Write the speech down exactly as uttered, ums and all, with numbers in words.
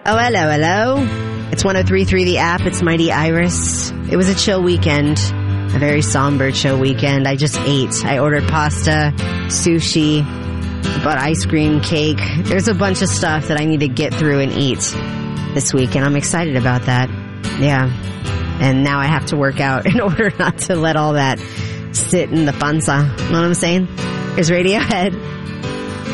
Oh, hello, hello. It's one oh three point three The App. It's Mighty Iris. It was a chill weekend. A very somber chill weekend. I just ate. I ordered pasta, sushi, bought ice cream, cake. There's a bunch of stuff that I need to get through and eat this week, and I'm excited about that. Yeah. And now I have to work out in order not to let all that sit in the panza. You know what I'm saying? Here's Radiohead.